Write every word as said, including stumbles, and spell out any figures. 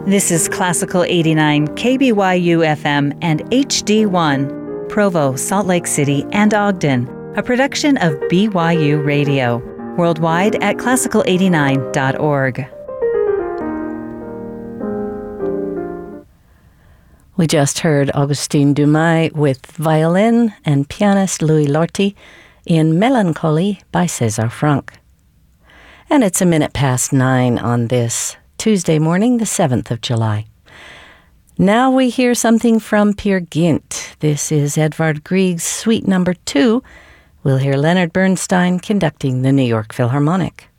This is Classical eighty-nine K B Y U F M and H D one, Provo, Salt Lake City, and Ogden, a production of B Y U Radio, worldwide at classical eighty-nine dot org. We just heard Augustin Dumay with violin and pianist Louis Lorty in Melancholy by César Franck. And it's a minute past nine on this Tuesday morning, the seventh of July. Now we hear something from Peer Gynt. This is Edvard Grieg's Suite Number Two. We'll hear Leonard Bernstein conducting the New York Philharmonic.